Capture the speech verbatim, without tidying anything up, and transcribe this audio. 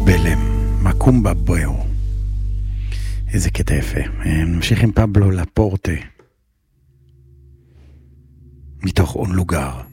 בלם, מקומבה בואו. איזה קטע יפה. נמשיך עם פבלו לפורטה, מתוך און לוגר.